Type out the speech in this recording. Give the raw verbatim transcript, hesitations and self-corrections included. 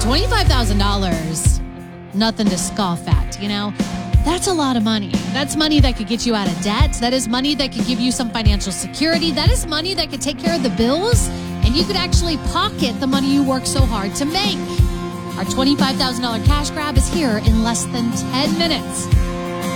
twenty-five thousand dollars, nothing to scoff at, you know? That's a lot of money. That's money that could get you out of debt. That is money that could give you some financial security. That is money that could take care of the bills, and you could actually pocket the money you work so hard to make. Our twenty-five thousand dollars cash grab is here in less than ten minutes.